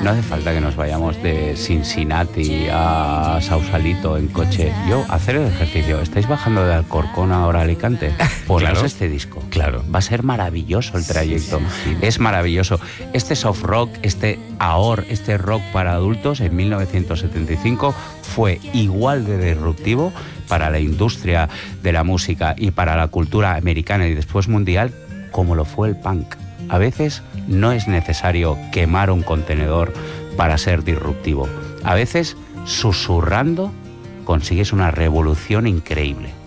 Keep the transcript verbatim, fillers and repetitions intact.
No hace falta que nos vayamos de Cincinnati a Sausalito en coche. Yo, hacer el ejercicio. ¿Estáis bajando de Alcorcón ahora a Alicante? Poneos Claro. este disco. Claro. Va a ser maravilloso el trayecto. Sí, sí, sí. Es maravilloso. Este soft rock, este ahor, este rock para adultos en mil novecientos setenta y cinco fue igual de disruptivo para la industria de la música y para la cultura americana y después mundial como lo fue el punk. A veces no es necesario quemar un contenedor para ser disruptivo. A veces, susurrando, consigues una revolución increíble.